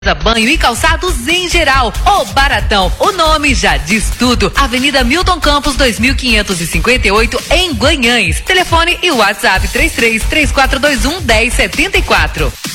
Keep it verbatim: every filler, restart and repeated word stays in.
Banho e calçados em geral. O Baratão, o nome já diz tudo. Avenida Milton Campos, dois mil quinhentos e cinquenta e oito, em Guanhães. Telefone e WhatsApp três três, três quatro dois um, um zero sete quatro.